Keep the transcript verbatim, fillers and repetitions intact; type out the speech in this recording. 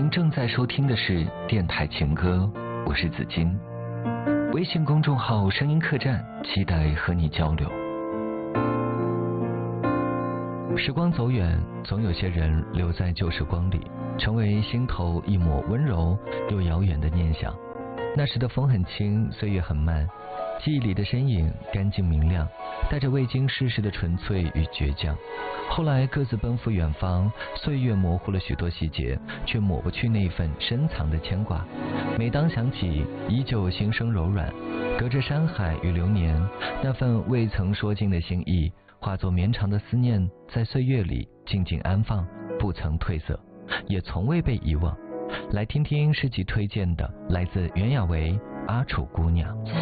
您正在收听的是电台情歌，我是子金。微信公众号声音客栈，期待和你交流。时光走远，总有些人留在旧时光里，成为心头一抹温柔又遥远的念想。那时的风很轻，岁月很慢，记忆里的身影干净明亮，带着未经世事的纯粹与倔强。后来各自奔赴远方，岁月模糊了许多细节，却抹不去那份深藏的牵挂。每当想起，依旧心生柔软。隔着山海与流年，那份未曾说尽的心意，化作绵长的思念，在岁月里静静安放，不曾褪色，也从未被遗忘。来听听诗集推荐的，来自袁娅维《阿楚姑娘》。 在